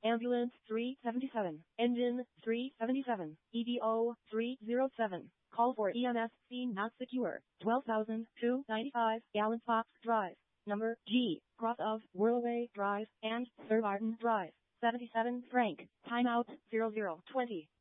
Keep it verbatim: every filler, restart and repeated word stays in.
Ambulance three seventy-seven. Engine three seventy-seven. E D O three oh seven. Call for E M S scene not secure. twelve thousand two hundred ninety-five Gallon Fox Drive. Number G. Cross of Whirlaway Drive and Sir Martin Drive. seventy-seven Frank. Timeout zero zero twenty.